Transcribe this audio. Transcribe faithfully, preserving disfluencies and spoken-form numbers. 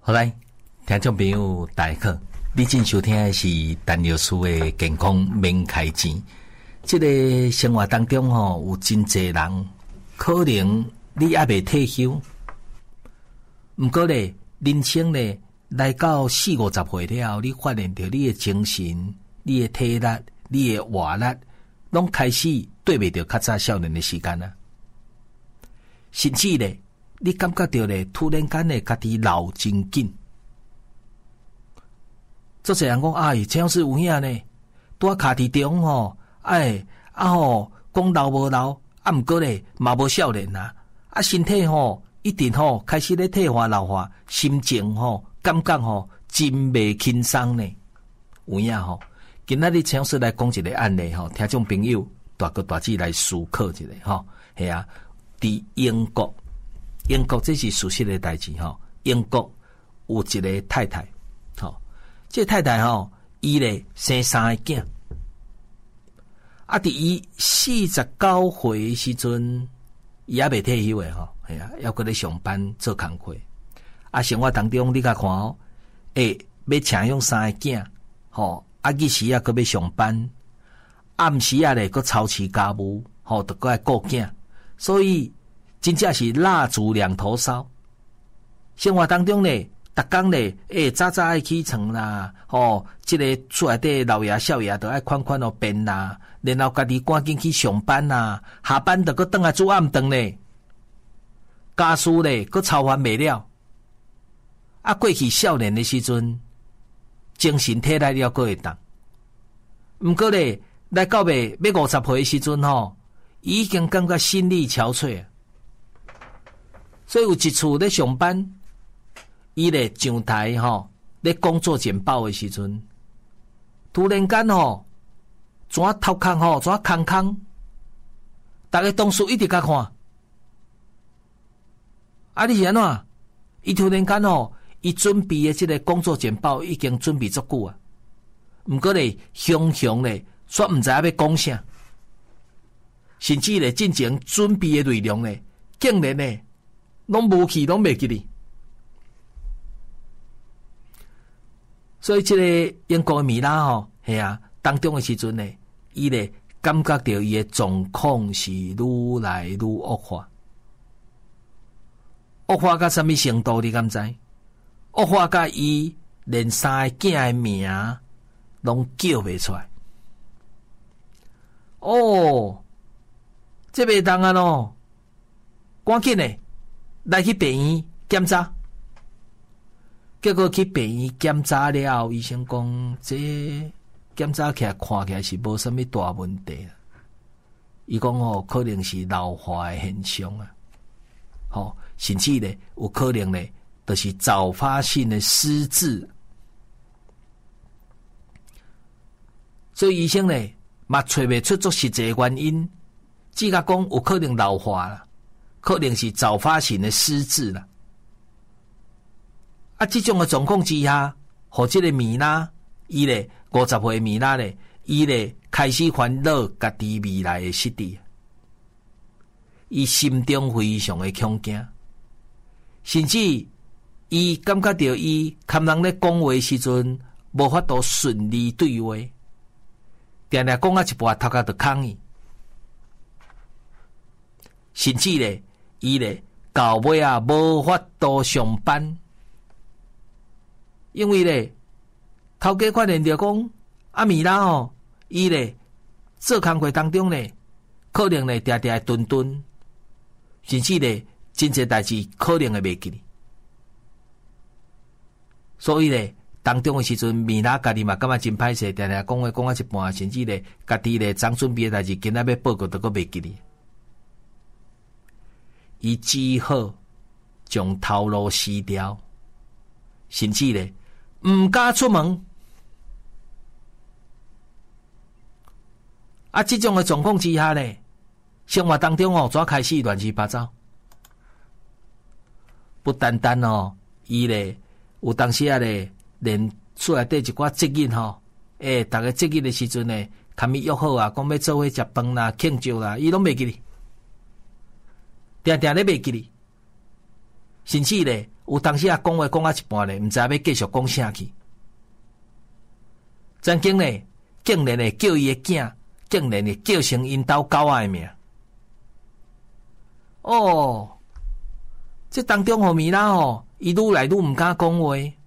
好来，听众朋友大家好，你正收听的是陈药师的健康免开钱。这个生活当中吼、哦，有真侪人可能你还未退休，不过咧，人生咧来到四五十岁了后，你发现到你的精神、你的体力、你的活力，拢开始对不着较早少年的时间啊。甚至咧，你感觉到咧，突然间咧，家己老真紧。做侪人讲，哎，这样是有影呢，拄啊卡伫中吼，哎，啊吼，讲老无老，啊，毋过咧，嘛无少年啊，啊，身体吼，一定吼，开始咧退化老化，心情吼，感觉吼，真袂轻松呢。有影吼，今仔日这样是来讲一个案例吼，听众朋友大哥大姐来思考一下吼，系啊。伫英国，英国这是事实的代志吼。英国有一个太太，吼，这个太太吼，伊咧生三个囝，啊，伫伊四十九岁的时阵，伊也未退休的吼，系啊，要搁咧上班做工课。啊，生活当中你甲看哦，诶，要请用三个囝，吼，啊，日时啊搁要上班，暗时啊咧搁操持家务，吼，得搁来顾囝。所以真正是蜡烛两头烧。生活当中咧，逐工咧，诶，早早爱起床啦，吼，即、這个厝内底老爷少爷都爱款款哦变啦，然后家己赶紧去上班啦，下班就搁倒来煮暗顿咧，家事咧搁操完未了。啊，过去少年的时阵，精神体力了搁会当，毋过咧，来到尾要五十岁的时阵吼。已经感觉心力憔悴，所以有一次咧上班，伊咧上台吼，咧工作简报的时阵，突然间吼，怎头壳吼，怎空空，大家同事一直甲看，啊，你是安怎？伊突然间吼，伊准备的这个工作简报已经准备足久啊，毋过咧，熊熊咧，煞毋知影要讲啥。甚至咧，进前准备的内容咧，竟然咧，拢无去，拢袂记哩。所以，这个英国的米拉吼，系啊，当中的时阵咧，伊咧感觉到伊的状况是愈来愈恶化，恶化到什么程度？你敢知？恶化到伊连三个囝的名拢叫袂出来。哦。这袂当啊咯，赶紧嘞来去病院检查，结果去病院检查了后，医生讲这检查起来看起来是无什么大问题。伊讲哦，可能是老化的现象啊，吼、哦，甚至咧有可能咧，就是早发性的失智。所以医生咧嘛找袂出足实际的原因。只甲讲有可能老化啦，可能是早发型的失智啦。啊，这种的状况之下，互这个米拉，伊咧五十岁米拉咧，伊咧开始烦恼家己未来的失地，伊心中非常的恐惊，甚至伊感觉到伊看人咧讲话时阵无法度顺利对话，定定讲啊一半头壳就空去。甚至咧，伊咧到尾啊无法度上班，因为咧头家发现着讲阿米拉哦，伊咧做工课当中咧，可能咧定定顿顿，甚至咧真侪代志可能会袂记哩。所以咧，当中的时阵，米拉家己嘛感觉真歹势，定定讲话讲啊一半，甚至咧家己咧昨准备的代志，今仔要报告都阁袂记哩。伊只好将头路撕掉，甚至咧毋敢出门。啊，这种的状况之下咧，生活当中哦，怎开始乱七八糟？不单单哦，伊咧有当时啊咧，连厝内底一寡节日吼，诶、欸，逐个节日的时阵咧，他们约好啊，讲要做伙食饭啦、庆祝啦，伊拢袂记哩，定定咧袂记哩。 甚至咧，有当时啊讲话讲啊一半咧，毋知要继续讲啥去。曾经咧，竟然咧叫伊诶囝，竟然咧叫成因兜狗仔诶名。哦，这当中互米拉吼，伊愈来愈毋敢讲话。